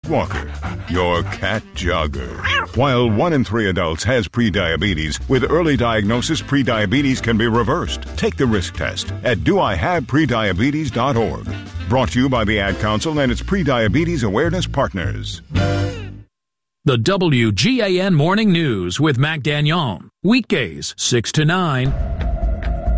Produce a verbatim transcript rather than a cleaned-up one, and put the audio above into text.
walker, your cat jogger. While one in three adults has prediabetes, with early diagnosis, prediabetes can be reversed. Take the risk test at do I have prediabetes dot org. Brought to you by the Ad Council and its Prediabetes Awareness Partners. The W G A N Morning News with Mac Dagnon. Weekdays, six to nine